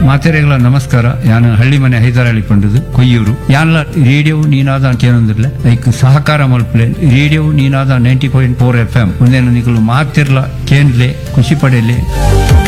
ಮಾತೆರೆಗಳ ನಮಸ್ಕಾರ. ಯಾನ್ ಹಳ್ಳಿ ಮನೆ ಹೈದರಾಳಿ ಪಂಡದು ಕೊಯ್ಯೂರು. ಯಾನ್ಲ ರೇಡಿಯೋ ನೀನಾದ ಕೇನೊಂದಿರ್ಲೆ ಐಕ್ ಸಹಕಾರ ಮಲ್ಪಲೆ ರೇಡಿಯೋ ನೀನಾದ 90.4 FM ಒಂದೇನು ನಿಕಲು ಮಾತಿರ್ಲ ಕೇಂದ್ಲೆ ಖುಷಿ ಪಡೆಯಲಿ.